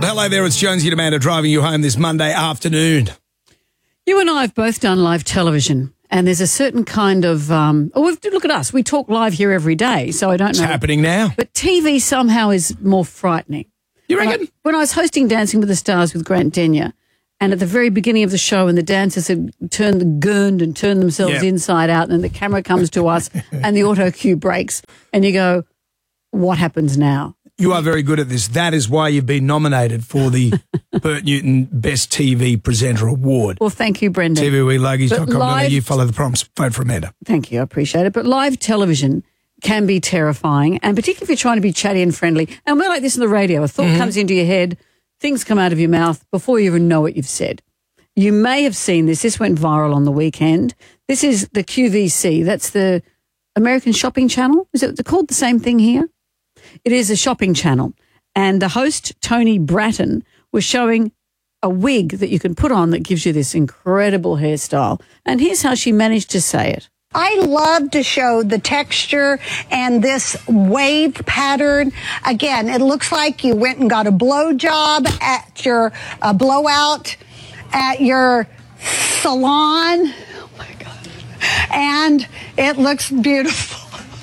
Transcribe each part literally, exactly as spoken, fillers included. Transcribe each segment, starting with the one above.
hello there. It's Jonesy and Amanda driving you home this Monday afternoon. You and I have both done live television, and there's a certain kind of um, – oh, look at us. We talk live here every day, so I don't know. It's happening now. But T V somehow is more frightening. You reckon? When I, when I was hosting Dancing with the Stars with Grant Denyer, and at the very beginning of the show, and the dancers had turned the gurned and turned themselves Yep. inside out, and then the camera comes to us and the auto cue breaks, and you go, what happens now? You are very good at this. That is why you've been nominated for the Bert Newton Best T V Presenter Award. Well, thank you, Brendan. T V we logies dot com dot a u. live- Follow the prompts. Vote for Amanda. Thank you. I appreciate it. But live television can be terrifying, and particularly if you're trying to be chatty and friendly. And we're like this on the radio. A thought Mm-hmm. comes into your head, things come out of your mouth before you even know what you've said. You may have seen this. This went viral on the weekend. This is the Q V C. That's the American Shopping Channel. Is it called the same thing here? It is a shopping channel. And the host, Tony Bratton, was showing a wig that you can put on that gives you this incredible hairstyle. And here's how she managed to say it. I love to show the texture and this wave pattern. Again, it looks like you went and got a blow job at your uh, blowout at your salon. Oh my God. And it looks beautiful.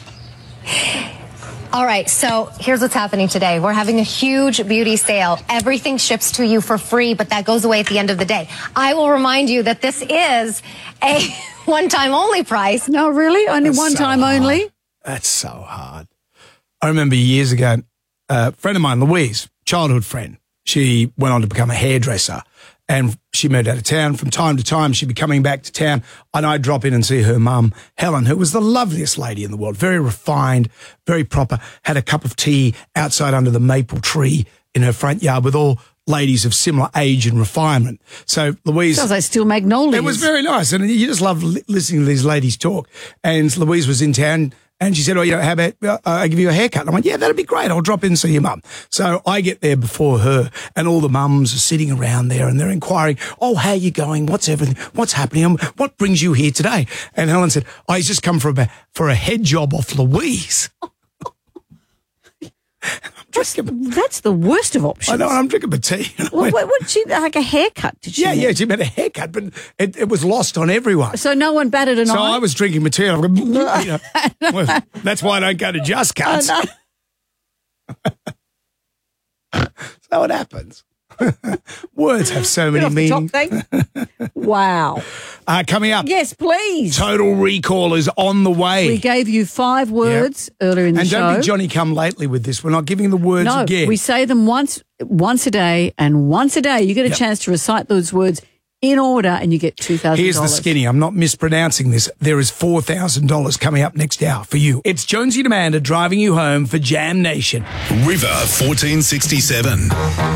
All right, so here's what's happening today. We're having a huge beauty sale. Everything ships to you for free, but that goes away at the end of the day. I will remind you that this is a one-time only price. No, really? Only That's one so time hard. only? That's so hard. I remember years ago, a friend of mine, Louise, childhood friend, she went on to become a hairdresser, and she moved out of town. From time to time, she'd be coming back to town, and I'd drop in and see her mum, Helen, who was the loveliest lady in the world, very refined, very proper, had a cup of tea outside under the maple tree in her front yard with all ladies of similar age and refinement. So Louise... Sounds like Still Magnolias. It was very nice, and you just love li- listening to these ladies talk. And Louise was in town, and she said, oh, you know, how about uh, I give you a haircut? And I went, yeah, that'd be great. I'll drop in and see your mum. So I get there before her, and all the mums are sitting around there, and they're inquiring, oh, how you going? What's everything? What's happening? Um, What brings you here today? And Helen said, oh, he's just come for a, for a head job off Louise. That's, that's the worst of options. I know, and I'm drinking my tea. And I Well, went, what, what, she, like a haircut, did she? yeah, get? yeah, she made a haircut, but it, it was lost on everyone. So no one batted an So eye? I was drinking my tea, and I'm going, you know, well, that's why I don't go to Just Cuts. Oh, So it happens. Words have so Get many off the meanings. top, thanks. Wow. Uh, coming up, Yes, please. Total Recall is on the way. We gave you five words earlier in the and show. don't be Johnny come lately with this. We're not giving the words no, again. we say them once once a day, and once a day you get a Yep. chance to recite those words in order, and you get two thousand dollars. Here's the skinny. I'm not mispronouncing this. There is four thousand dollars coming up next hour for you. It's Jonesy and Amanda driving you home for Jam Nation. River fourteen sixty-seven.